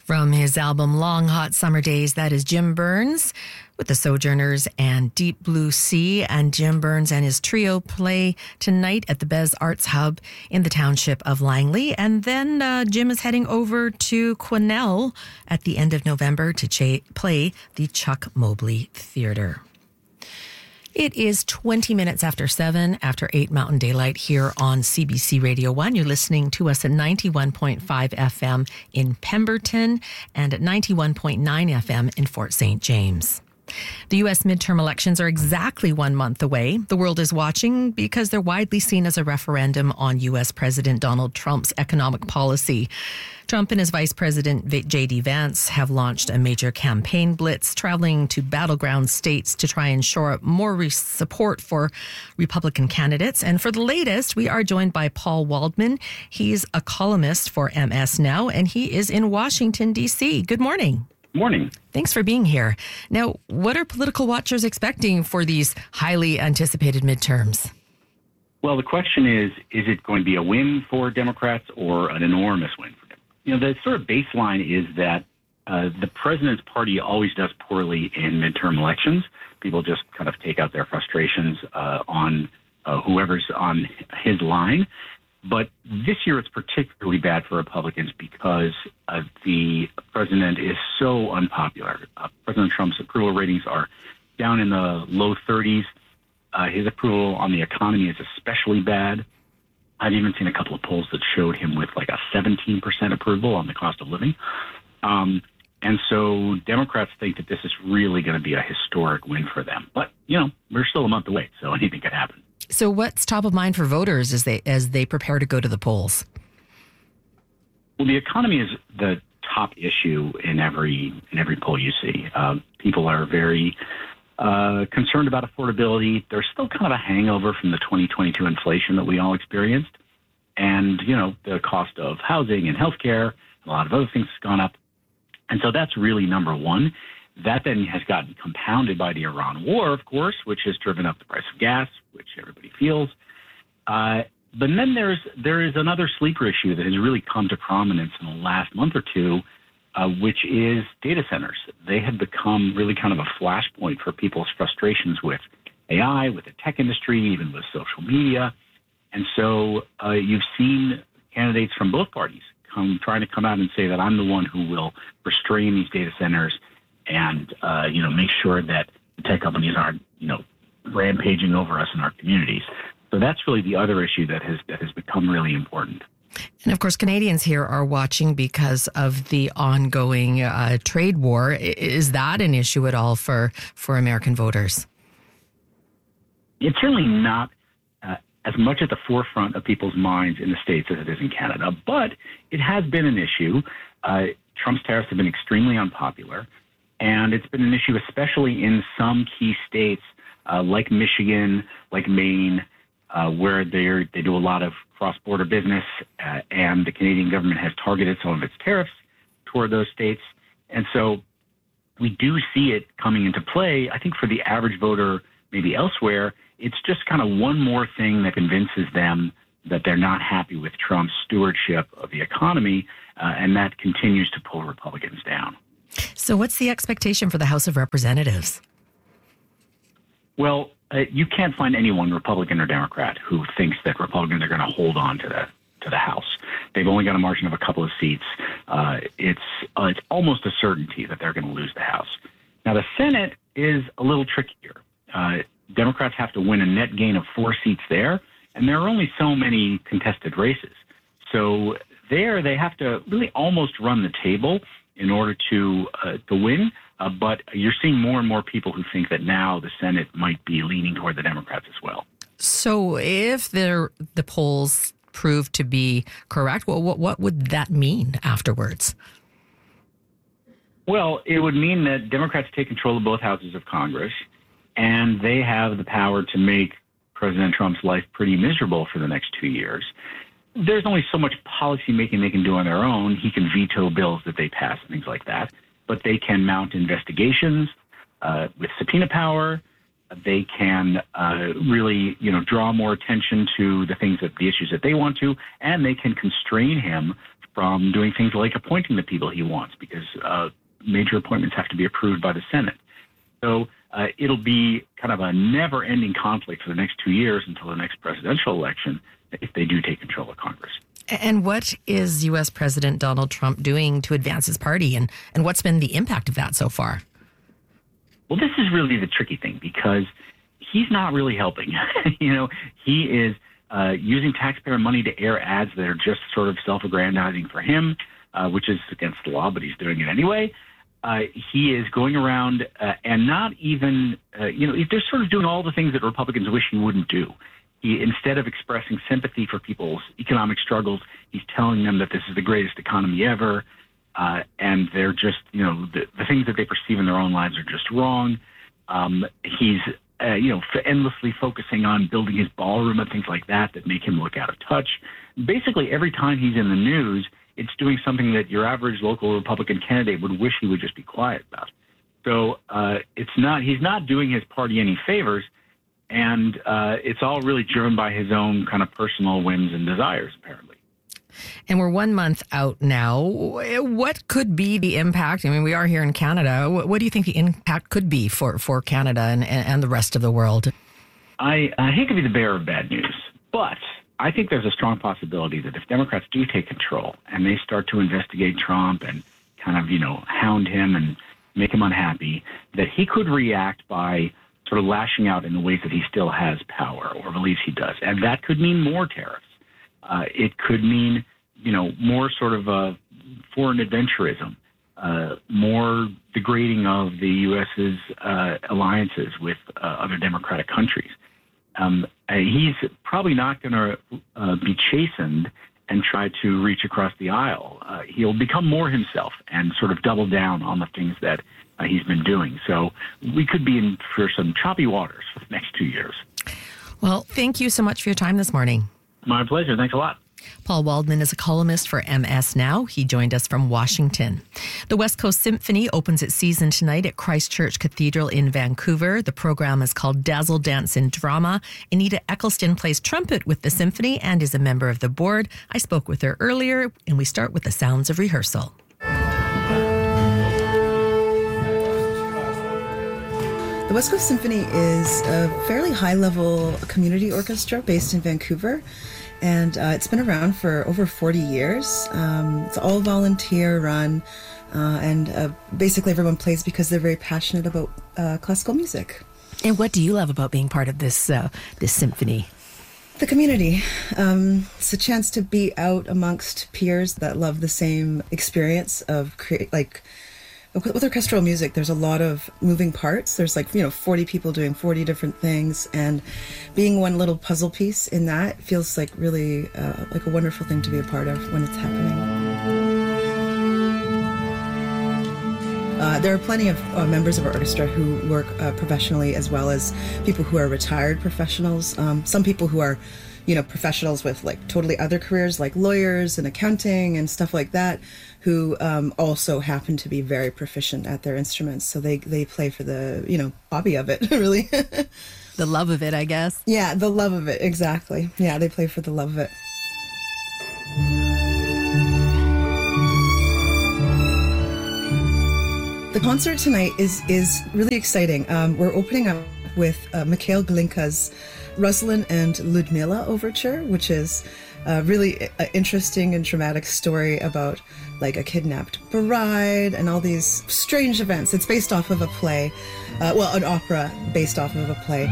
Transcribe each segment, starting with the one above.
From his album Long Hot Summer Days, that is Jim Burns with the Sojourners and Deep Blue Sea. And Jim Burns and his trio play tonight at the Bez Arts Hub in the township of Langley. And then Jim is heading over to Quesnel at the end of November to play the Chuck Mobley Theatre. It is 20 minutes after 7, after 8 Mountain Daylight here on CBC Radio 1. You're listening to us at 91.5 FM in Pemberton and at 91.9 FM in Fort St. James. The U.S. midterm elections are exactly 1 month away. The world is watching because they're widely seen as a referendum on U.S. President Donald Trump's economic policy. Trump and his Vice President J.D. Vance have launched a major campaign blitz, traveling to battleground states to try and shore up more support for Republican candidates. And for the latest, we are joined by Paul Waldman. He's a columnist for MS Now, and he is in Washington, D.C. Good morning. Morning. Thanks for being here. Now, what are political watchers expecting for these highly anticipated midterms? Well, the question is it going to be a win for Democrats or an enormous win for them? You know, the sort of baseline is that the president's party always does poorly in midterm elections. People just kind of take out their frustrations on whoever's on his line. But this year it's particularly bad for Republicans because the president is so unpopular. President Trump's approval ratings are down in the low 30s. His approval on the economy is especially bad. I've even seen a couple of polls that showed him with like a 17% approval on the cost of living. And so Democrats think that this is really going to be a historic win for them. But, you know, we're still a month away, so anything could happen. So what's top of mind for voters as they prepare to go to the polls? Well, the economy is the top issue in every poll you see. People are very concerned about affordability. There's still kind of a hangover from the 2022 inflation that we all experienced. And, you know, the cost of housing and healthcare, a lot of other things has gone up. And so that's really number one. That then has gotten compounded by the Iran war, of course, which has driven up the price of gas, which everybody feels. But then there is another sleeper issue that has really come to prominence in the last month or two, which is data centers. They have become really kind of a flashpoint for people's frustrations with AI, with the tech industry, even with social media. And so you've seen candidates from both parties trying to come out and say that I'm the one who will restrain these data centers and, make sure that the tech companies aren't, rampaging over us in our communities. So that's really the other issue that has become really important. And of course, Canadians here are watching because of the ongoing trade war. Is that an issue at all for American voters? It's certainly not as much at the forefront of people's minds in the States as it is in Canada, but it has been an issue. Trump's tariffs have been extremely unpopular, and it's been an issue especially in some key states like Michigan, like Maine, where they do a lot of cross-border business, and the Canadian government has targeted some of its tariffs toward those states. And so we do see it coming into play. I think for the average voter, maybe elsewhere, it's just kind of one more thing that convinces them that they're not happy with Trump's stewardship of the economy, and that continues to pull Republicans down. So what's the expectation for the House of Representatives? Well, you can't find anyone, Republican or Democrat, who thinks that Republicans are going to hold on to the House. They've only got a margin of a couple of seats. It's almost a certainty that they're going to lose the House. Now, the Senate is a little trickier. Democrats have to win a net gain of 4 seats there, and there are only so many contested races. So there they have to really almost run the table in order to win. But you're seeing more and more people who think that now the Senate might be leaning toward the Democrats as well. So if the polls prove to be correct, well, what would that mean afterwards? Well, it would mean that Democrats take control of both houses of Congress, and they have the power to make President Trump's life pretty miserable for the next 2 years. There's only so much policy making they can do on their own. He can veto bills that they pass and things like that. But they can mount investigations with subpoena power. They can really, draw more attention to the issues that they want to, and they can constrain him from doing things like appointing the people he wants, because major appointments have to be approved by the Senate. So it'll be kind of a never-ending conflict for the next 2 years until the next presidential election if they do take control of Congress. And what is U.S. President Donald Trump doing to advance his party, and what's been the impact of that so far? Well, this is really the tricky thing, because he's not really helping. He is using taxpayer money to air ads that are just sort of self-aggrandizing for him, which is against the law, but he's doing it anyway. He is going around and not even, they're sort of doing all the things that Republicans wish he wouldn't do. Instead of expressing sympathy for people's economic struggles, he's telling them that this is the greatest economy ever, and they're just, the things that they perceive in their own lives are just wrong. He's, endlessly focusing on building his ballroom and things like that make him look out of touch. Basically, every time he's in the news, it's doing something that your average local Republican candidate would wish he would just be quiet about. So he's not doing his party any favors, and it's all really driven by his own kind of personal whims and desires, apparently. And we're 1 month out now. What could be the impact? I mean, we are here in Canada. What do you think the impact could be for Canada and the rest of the world? I hate to be the bearer of bad news, but I think there's a strong possibility that if Democrats do take control and they start to investigate Trump and kind of, hound him and make him unhappy, that he could react by sort of lashing out in the ways that he still has power or believes he does. And that could mean more tariffs. It could mean, more sort of foreign adventurism, more degrading of the U.S.'s alliances with other democratic countries. He's probably not going to be chastened and try to reach across the aisle. He'll become more himself and sort of double down on the things that he's been doing. So we could be in for some choppy waters for the next 2 years. Well, thank you so much for your time this morning. My pleasure. Thanks a lot. Paul Waldman is a columnist for MS Now. He joined us from Washington. The West Coast Symphony opens its season tonight at Christ Church Cathedral in Vancouver. The program is called Dazzle Dance in Drama. Anita Eccleston plays trumpet with the symphony and is a member of the board. I spoke with her earlier, and we start with the sounds of rehearsal. The West Coast Symphony is a fairly high-level community orchestra based in Vancouver, and it's been around for over 40 years. It's all volunteer-run, and basically everyone plays because they're very passionate about classical music. And what do you love about being part of this symphony? The community. It's a chance to be out amongst peers that love the same experience of with orchestral music, there's a lot of moving parts. There's 40 people doing 40 different things, and being one little puzzle piece in that feels like really like a wonderful thing to be a part of when it's happening. There are plenty of members of our orchestra who work professionally, as well as people who are retired professionals. Some people who are professionals with totally other careers, like lawyers and accounting and stuff like that, who also happen to be very proficient at their instruments. So they play for the, hobby of it, really. The love of it, I guess. Yeah, the love of it, exactly. Yeah, they play for the love of it. The concert tonight is really exciting. We're opening up with Mikhail Glinka's Ruslan and Ludmila Overture, which is really an interesting and dramatic story about a kidnapped bride and all these strange events. It's based off of a play, an opera based off of a play.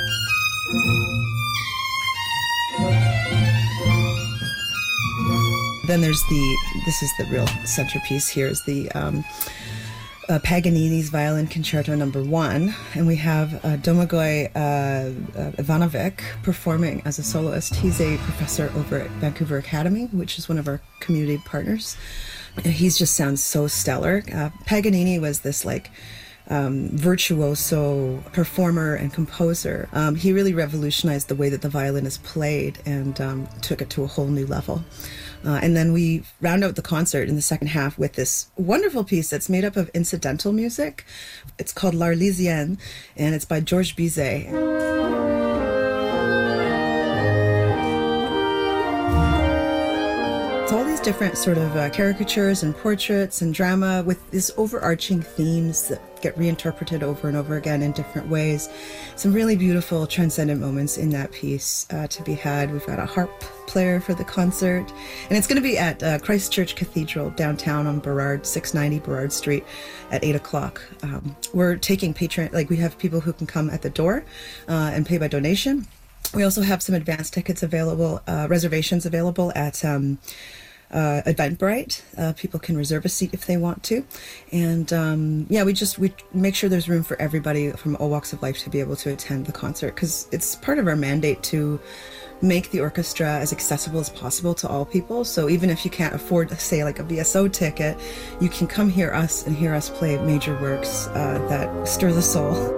Then there's this is the real centerpiece here, is the Paganini's Violin Concerto No. 1, and we have Domagoj Ivanovic performing as a soloist. He's a professor over at Vancouver Academy, which is one of our community partners. He just sounds so stellar. Paganini was this virtuoso performer and composer. He really revolutionized the way that the violin is played and took it to a whole new level. And then we round out the concert in the second half with this wonderful piece that's made up of incidental music. It's called L'Arlésienne, and it's by Georges Bizet. It's all these different sort of caricatures and portraits and drama with these overarching themes that get reinterpreted over and over again in different ways. Some really beautiful transcendent moments in that piece to be had. We've got a harp player for the concert, and it's going to be at Christchurch Cathedral downtown on 690 Burrard Street at 8 o'clock. We're taking we have people who can come at the door and pay by donation. We also have some advance tickets available, reservations available at Eventbrite. People can reserve a seat if they want to. And we make sure there's room for everybody from all walks of life to be able to attend the concert, because it's part of our mandate to make the orchestra as accessible as possible to all people. So even if you can't afford, say, like a VSO ticket, you can come hear us play major works that stir the soul.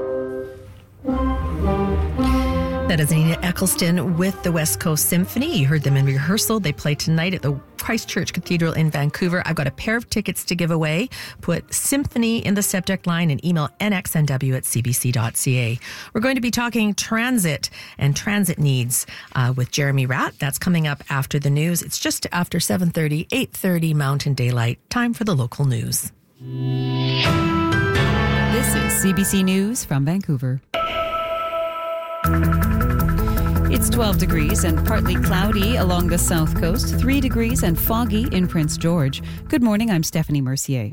That is Nina Eccleston with the West Coast Symphony. You heard them in rehearsal. They play tonight at the Christchurch Cathedral in Vancouver. I've got a pair of tickets to give away. Put Symphony in the subject line and email nxnw@cbc.ca. We're going to be talking transit and transit needs with Jeremy Ratt. That's coming up after the news. It's just after 7:30, 8:30 Mountain Daylight. Time for the local news. This is CBC News from Vancouver. It's 12 degrees and partly cloudy along the south coast, 3 degrees and foggy in Prince George. Good morning, I'm Stephanie Mercier.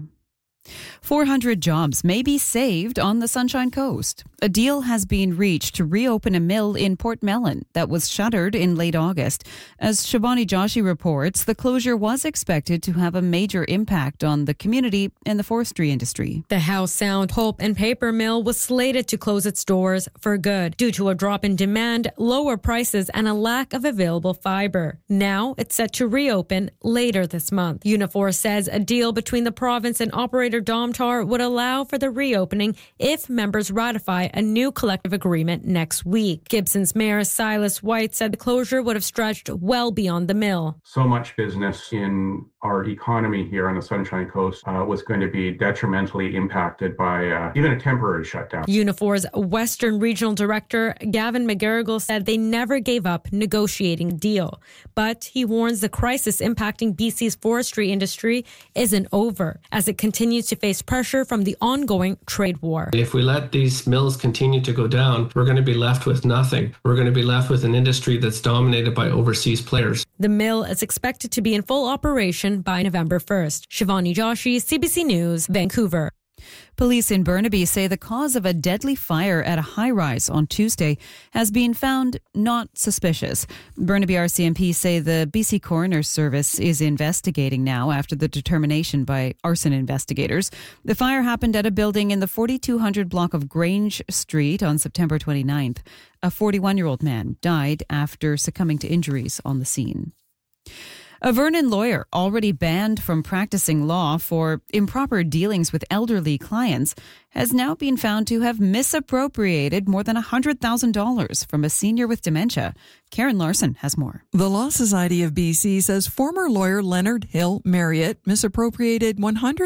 400 jobs may be saved on the Sunshine Coast. A deal has been reached to reopen a mill in Port Mellon that was shuttered in late August. As Shivani Joshi reports, the closure was expected to have a major impact on the community and the forestry industry. The Howe Sound pulp and paper mill was slated to close its doors for good due to a drop in demand, lower prices, and a lack of available fiber. Now it's set to reopen later this month. Unifor says a deal between the province and operator Domtar would allow for the reopening if members ratify a new collective agreement next week. Gibson's Mayor Silas White said the closure would have stretched well beyond the mill. So much business in our economy here on the Sunshine Coast was going to be detrimentally impacted by even a temporary shutdown. Unifor's Western Regional Director Gavin McGarrigle said they never gave up negotiating a deal, but he warns the crisis impacting BC's forestry industry isn't over as it continues to face pressure from the ongoing trade war. If we let these mills continue to go down, we're going to be left with nothing. We're going to be left with an industry that's dominated by overseas players. The mill is expected to be in full operation by November 1st. Shivani Joshi, CBC News, Vancouver. Police in Burnaby say the cause of a deadly fire at a high-rise on Tuesday has been found not suspicious. Burnaby RCMP say the BC Coroner's Service is investigating now after the determination by arson investigators. The fire happened at a building in the 4200 block of Grange Street on September 29th. A 41-year-old man died after succumbing to injuries on the scene. A Vernon lawyer already banned from practicing law for improper dealings with elderly clients has now been found to have misappropriated more than $100,000 from a senior with dementia. Karen Larson has more. The Law Society of BC says former lawyer Leonard Hill Marriott misappropriated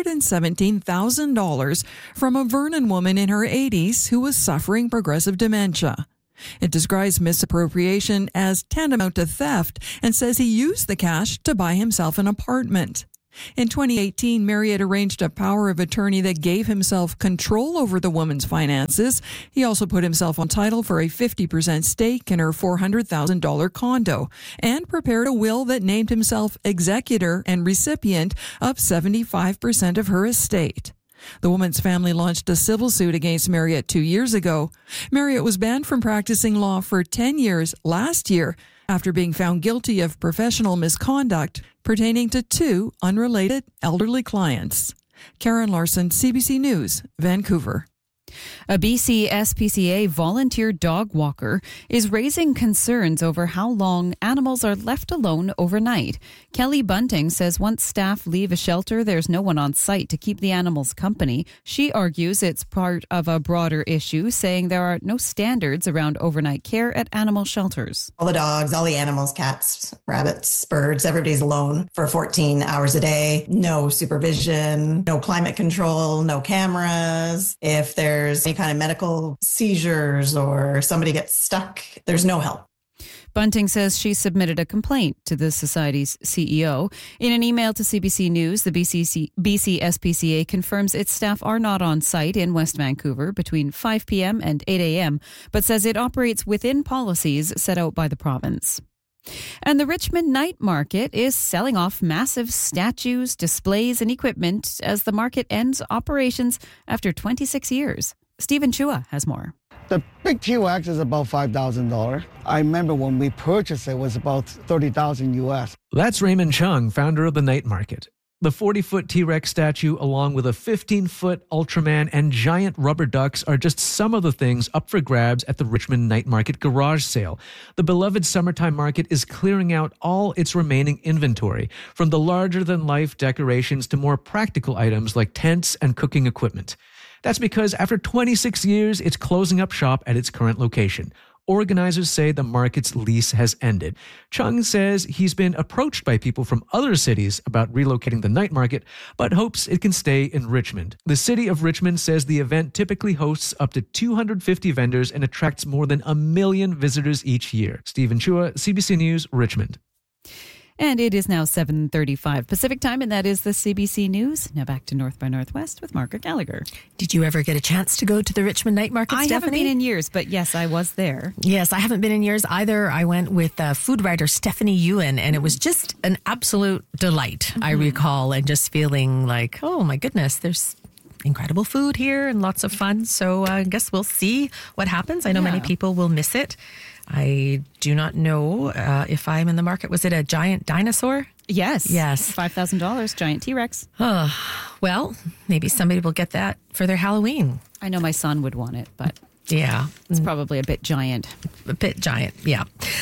$117,000 from a Vernon woman in her 80s who was suffering progressive dementia. It describes misappropriation as tantamount to theft and says he used the cash to buy himself an apartment. In 2018, Marriott arranged a power of attorney that gave himself control over the woman's finances. He also put himself on title for a 50% stake in her $400,000 condo and prepared a will that named himself executor and recipient of 75% of her estate. The woman's family launched a civil suit against Marriott 2 years ago. Marriott was banned from practicing law for 10 years last year after being found guilty of professional misconduct pertaining to 2 unrelated elderly clients. Karen Larson, CBC News, Vancouver. A BC SPCA volunteer dog walker is raising concerns over how long animals are left alone overnight. Kelly Bunting says once staff leave a shelter, there's no one on site to keep the animals company. She argues it's part of a broader issue, saying there are no standards around overnight care at animal shelters. All the dogs, all the animals, cats, rabbits, birds, everybody's alone for 14 hours a day. No supervision, no climate control, no cameras. If there's any kind of medical seizures or somebody gets stuck, there's no help. Bunting says she submitted a complaint to the Society's CEO. In an email to CBC News, the BC SPCA confirms its staff are not on site in West Vancouver between 5 p.m. and 8 a.m., but says it operates within policies set out by the province. And the Richmond Night Market is selling off massive statues, displays, and equipment as the market ends operations after 26 years. Stephen Chua has more. The big T-Rex is about $5,000. I remember when we purchased it was about $30,000 US. That's Raymond Chung, founder of the Night Market. The 40-foot T-Rex statue, along with a 15-foot Ultraman and giant rubber ducks, are just some of the things up for grabs at the Richmond Night Market garage sale. The beloved summertime market is clearing out all its remaining inventory, from the larger-than-life decorations to more practical items like tents and cooking equipment. That's because after 26 years, it's closing up shop at its current location. Organizers say the market's lease has ended. Chung says he's been approached by people from other cities about relocating the night market, but hopes it can stay in Richmond. The city of Richmond says the event typically hosts up to 250 vendors and attracts more than 1 million visitors each year. Stephen Chua, CBC News, Richmond. And it is now 7:35 Pacific time, and that is the CBC News. Now back to North by Northwest with Margaret Gallagher. Did you ever get a chance to go to the Richmond Night Market, Stephanie? I haven't been in years, but yes, I was there. Yes, I haven't been in years either. I went with food writer Stephanie Ewan, and it was just an absolute delight, I recall, and just feeling like, oh my goodness, there's incredible food here and lots of fun. So I guess we'll see what happens. I know many people will miss it. I do not know if I'm in the market. Was it a giant dinosaur? Yes. Yes. $5,000, giant T-Rex. Well, maybe somebody will get that for their Halloween. I know my son would want it, but yeah, it's probably a bit giant. A bit giant, yeah.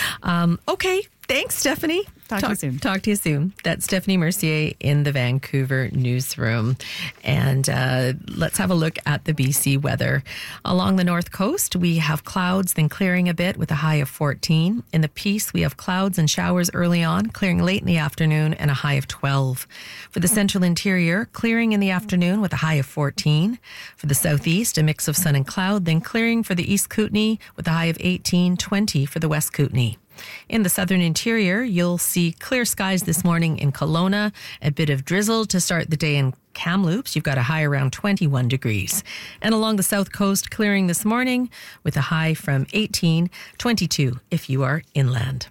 Okay. Thanks, Stephanie. Talk to you soon. Talk to you soon. That's Stephanie Mercier in the Vancouver newsroom. And let's have a look at the BC weather. Along the north coast, we have clouds, then clearing a bit with a high of 14. In the Peace, we have clouds and showers early on, clearing late in the afternoon and a high of 12. For the central interior, clearing in the afternoon with a high of 14. For the southeast, a mix of sun and cloud, then clearing for the East Kootenay with a high of 18, 20 for the West Kootenay. In the southern interior, you'll see clear skies this morning in Kelowna, a bit of drizzle to start the day in Kamloops. You've got a high around 21 degrees. And along the south coast, clearing this morning with a high from 18, 22 if you are inland.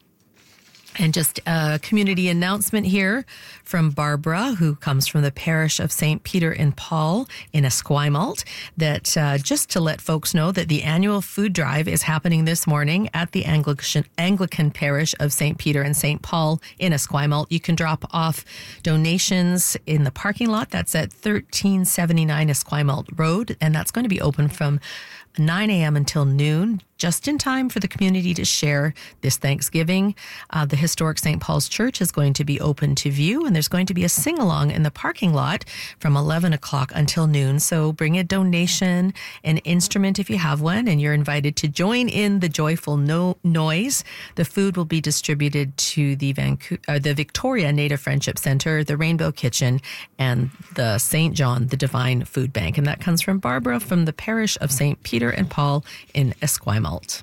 And just a community announcement here from Barbara, who comes from the parish of St. Peter and Paul in Esquimalt, that just to let folks know that the annual food drive is happening this morning at the Anglican parish of St. Peter and St. Paul in Esquimalt. You can drop off donations in the parking lot. That's at 1379 Esquimalt Road, and that's going to be open from 9 a.m. until noon, just in time for the community to share this Thanksgiving. The historic St. Paul's Church is going to be open to view, and there's going to be a sing-along in the parking lot from 11 o'clock until noon. So bring a donation, an instrument if you have one, and you're invited to join in the joyful noise. The food will be distributed to the Victoria Native Friendship Center, the Rainbow Kitchen, and the St. John the Divine Food Bank. And that comes from Barbara from the parish of St. Peter and Paul in Esquimalt.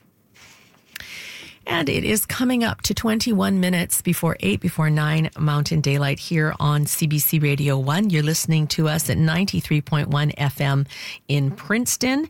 And it is coming up to 21 minutes before 8, before 9 Mountain Daylight here on CBC Radio 1. You're listening to us at 93.1 FM in Princeton.